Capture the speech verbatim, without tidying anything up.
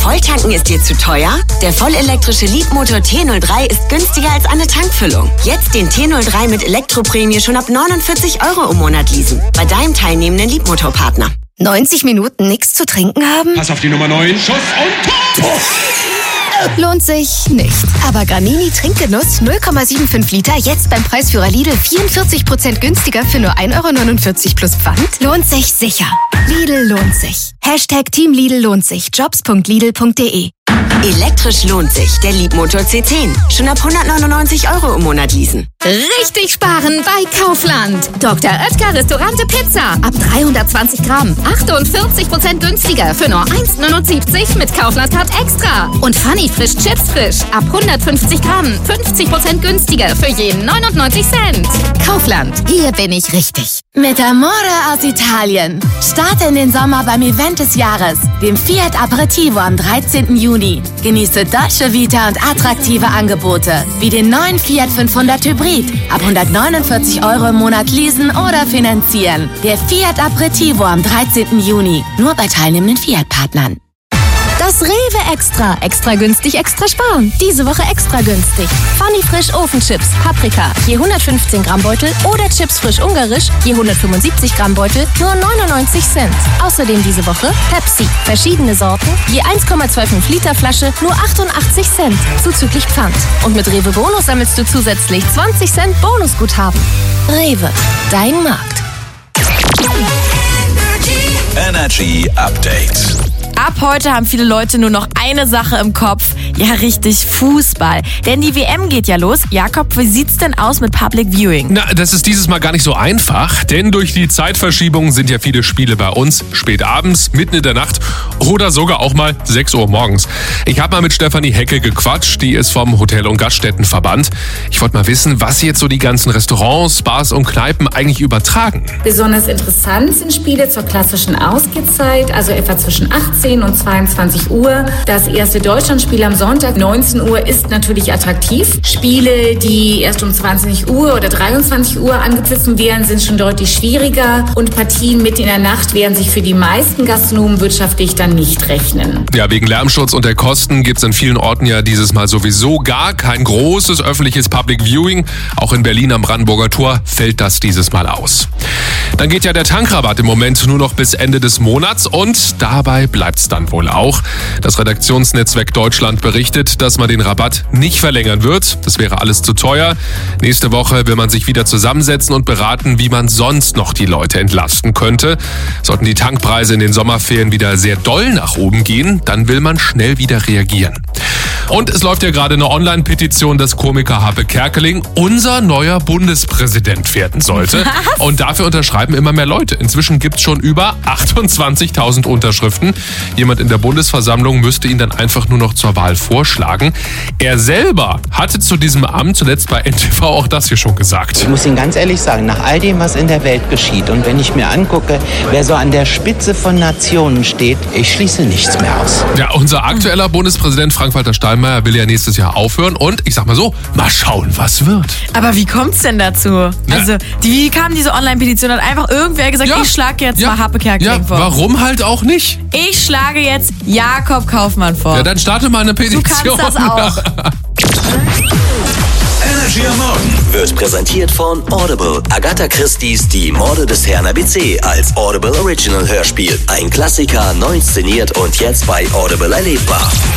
Volltanken ist dir zu teuer? Der vollelektrische Leapmotor T null drei ist günstiger als eine Tankfüllung. Jetzt den T null drei mit Elektroprämie schon ab neunundvierzig Euro im Monat leasen. Bei deinem teilnehmenden Leapmotor-Partner. neunzig Minuten nichts zu trinken haben? Pass auf die Nummer neun. Schuss und Tor! Lohnt sich nicht. Aber Granini Trinkgenuss null Komma fünfundsiebzig Liter jetzt beim Preisführer Lidl vierundvierzig Prozent günstiger für nur ein Euro neunundvierzig plus Pfand? Lohnt sich sicher. Lidl lohnt sich. Hashtag Team Lidl lohnt sich. Jobs punkt lidl punkt de. Elektrisch lohnt sich. Der Leapmotor C zehn. Schon ab hundertneunundneunzig Euro im Monat leasen. Richtig sparen bei Kaufland. Doktor Oetker Restaurante Pizza. Ab dreihundertzwanzig Gramm. achtundvierzig Prozent günstiger für nur eins neunundsiebzig mit Kaufland-Card extra. Und Funny Frisch Chips Frisch. Ab hundertfünfzig Gramm. fünfzig Prozent günstiger für jeden neunundneunzig Cent. Kaufland. Hier bin ich richtig. Mit Amore aus Italien. Starte in den Sommer beim Event des Jahres, dem Fiat Aperitivo am dreizehnten Juni. Genieße Dolce Vita und attraktive Angebote, wie den neuen Fiat fünfhundert Hybrid. Ab hundertneunundvierzig Euro im Monat leasen oder finanzieren. Der Fiat Aperitivo am dreizehnten Juni. Nur bei teilnehmenden Fiat-Partnern. Das Rewe Extra. Extra günstig, extra sparen. Diese Woche extra günstig. Funny Frisch Ofenchips, Paprika, je hundertfünfzehn Gramm Beutel oder Chips Frisch Ungarisch, je hundertfünfundsiebzig Gramm Beutel, nur neunundneunzig Cent. Außerdem diese Woche Pepsi, verschiedene Sorten, je eins Komma fünfundzwanzig Liter Flasche, nur achtundachtzig Cent, zuzüglich Pfand. Und mit Rewe Bonus sammelst du zusätzlich zwanzig Cent Bonusguthaben. Rewe, dein Markt. Energy Update. Ab heute haben viele Leute nur noch eine Sache im Kopf. Ja, richtig, Fußball. Denn die W M geht ja los. Jakob, wie sieht's denn aus mit Public Viewing? Na, das ist dieses Mal gar nicht so einfach. Denn durch die Zeitverschiebung sind ja viele Spiele bei uns spät abends, mitten in der Nacht oder sogar auch mal sechs Uhr morgens. Ich habe mal mit Stefanie Hecke gequatscht. Die ist vom Hotel- und Gaststättenverband. Ich wollte mal wissen, was jetzt so die ganzen Restaurants, Bars und Kneipen eigentlich übertragen. Besonders interessant sind Spiele zur klassischen Ausgehzeit, also etwa zwischen achtzehn und zweiundzwanzig Uhr. Das erste Deutschlandspiel am Sonntag, neunzehn Uhr, ist natürlich attraktiv. Spiele, die erst um zwanzig Uhr oder dreiundzwanzig Uhr angepfiffen werden, sind schon deutlich schwieriger. Und Partien mitten in der Nacht werden sich für die meisten Gastronomen wirtschaftlich dann nicht rechnen. Ja, wegen Lärmschutz und der Kosten gibt es in vielen Orten ja dieses Mal sowieso gar kein großes öffentliches Public Viewing. Auch in Berlin am Brandenburger Tor fällt das dieses Mal aus. Dann geht ja der Tankrabatt im Moment nur noch bis Ende des Monats und dabei bleibt es dann wohl auch. Das Redaktionsnetzwerk Deutschland berichtet, dass man den Rabatt nicht verlängern wird. Das wäre alles zu teuer. Nächste Woche will man sich wieder zusammensetzen und beraten, wie man sonst noch die Leute entlasten könnte. Sollten die Tankpreise in den Sommerferien wieder sehr doll nach oben gehen, dann will man schnell wieder reagieren. Und es läuft ja gerade eine Online-Petition, dass Komiker Harpe Kerkeling unser neuer Bundespräsident werden sollte. Was? Und dafür unterschreiben immer mehr Leute. Inzwischen gibt es schon über achtundzwanzigtausend Unterschriften. Jemand in der Bundesversammlung müsste ihn dann einfach nur noch zur Wahl vorschlagen. Er selber hatte zu diesem Amt zuletzt bei N T V auch das hier schon gesagt. Ich muss Ihnen ganz ehrlich sagen, nach all dem, was in der Welt geschieht und wenn ich mir angucke, wer so an der Spitze von Nationen steht, ich schließe nichts mehr aus. Ja, unser aktueller Bundespräsident Frank-Walter Steinmeier will ja nächstes Jahr aufhören und ich sag mal so, mal schauen, was wird. Aber wie kommt's denn dazu? Ja. Also, die, wie kam diese Online-Petition? Hat einfach irgendwer gesagt, ja. ich schlage jetzt ja. mal Harpe Kerkeling ja. vor. Warum halt auch nicht? Ich schlage jetzt Jakob Kaufmann vor. Ja, dann starte mal eine Petition. Du kannst das auch. Energy am Morgen wird präsentiert von Audible. Agatha Christie's Die Morde des Herrn A B C als Audible Original Hörspiel. Ein Klassiker, neu inszeniert und jetzt bei Audible erlebbar.